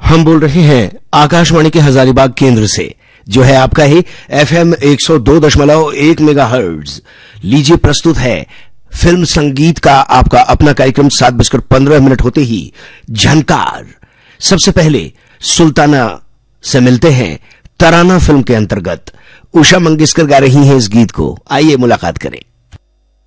हम बोल रहे हैं आकाशवाणी के हजारीबाग केंद्र से, जो है आपका ही FM 102.1 मेगाहर्ट्ज। लीजिए, प्रस्तुत है फिल्म संगीत का आपका अपना कार्यक्रम 7:15 होते ही झनकार। सबसे पहले सुल्ताना से मिलते हैं तराना फिल्म के अंतर्गत। उषा मंगेशकर गा रही हैं इस गीत को, आइए मुलाकात करें।